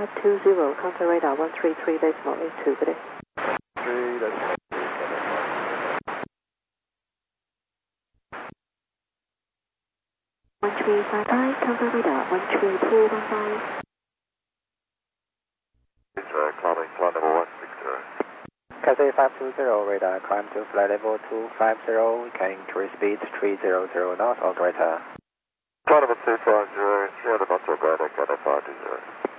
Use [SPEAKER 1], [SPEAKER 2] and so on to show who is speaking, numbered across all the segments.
[SPEAKER 1] 3520, contact radar 133.82, good day. 1355, contact radar 13215.
[SPEAKER 2] Climbing flight level 160.
[SPEAKER 3] Cathay 520, radar climb to flight level 250, we can increase speed 300 knots, operator.
[SPEAKER 2] Flight level 250, 300 knots operator, Cathay 520.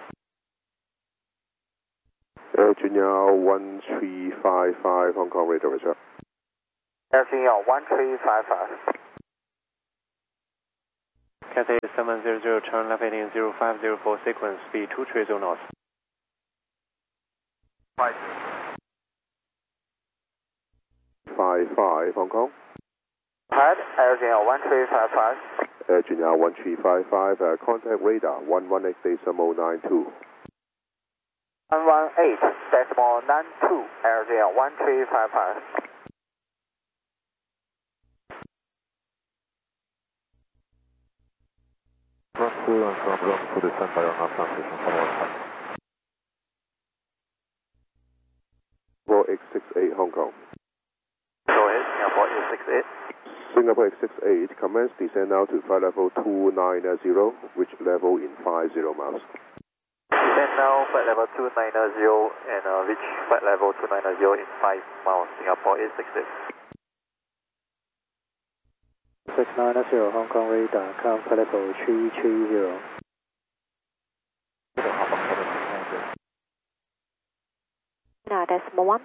[SPEAKER 4] Air Junior 1355, Hong Kong radar, Roger.
[SPEAKER 3] Air Junior 1355.
[SPEAKER 5] Cathay 700, turn left heading 0504, sequence speed 230 knots.
[SPEAKER 4] 55, Hong Kong.
[SPEAKER 3] Head, Air Junior 1355.
[SPEAKER 4] Air Junior 1355, contact radar 118.92.
[SPEAKER 3] 118.92, Air Junior 1355.
[SPEAKER 2] Run through and from run to descend by on Afghan station, follow us.
[SPEAKER 4] 4868, Hong Kong.
[SPEAKER 3] Go ahead, Singapore 868.
[SPEAKER 4] Singapore 868, commence descend now to flight level 290, reach level in 50 miles.
[SPEAKER 3] Descend now, flight level 290 and reach flight level 290 in 5 miles, Singapore 868.
[SPEAKER 1] 690, Hong Kong radar, climb flight level 330. Decimal 1.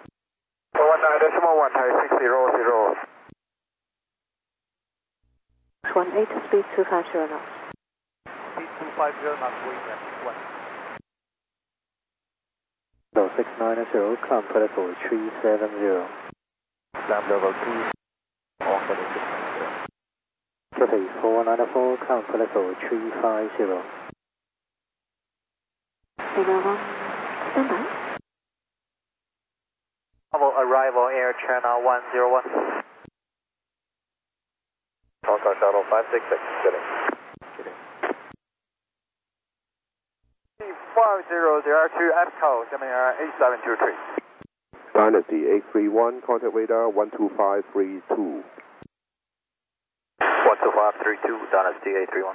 [SPEAKER 3] 19.1, Thai 600.
[SPEAKER 1] 18, speed 250 knots.
[SPEAKER 3] Speed 250 knots, wind at 1.
[SPEAKER 1] 690, climb flight level 370.
[SPEAKER 2] Climb level 2, off at 690.
[SPEAKER 1] Cathay 494, climb flight level 350. Signal 1, stand by.
[SPEAKER 3] Arrival Air China 101.
[SPEAKER 2] Hong Kong Shuttle 566, getting.
[SPEAKER 3] 5002 Echo, Gemini 8723.
[SPEAKER 4] Dynasty 831, contact radar 12532.
[SPEAKER 3] 12532, Dynasty 831.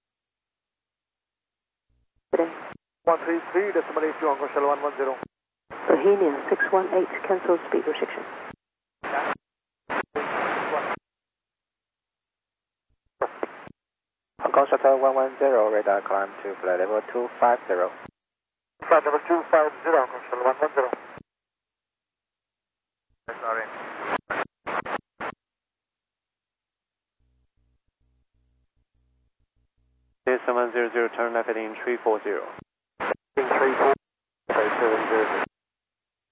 [SPEAKER 1] Good day.
[SPEAKER 3] 133.82, Hong Kong Shuttle 110.
[SPEAKER 1] Bohemia 618, cancel speed restriction.
[SPEAKER 3] Hong Kong Shuttle 110, radar climb to flight level 250. Flight level 250, Hong Kong Shuttle 110. Sorry.
[SPEAKER 5] 700, turn left heading 340.
[SPEAKER 3] 340, 700.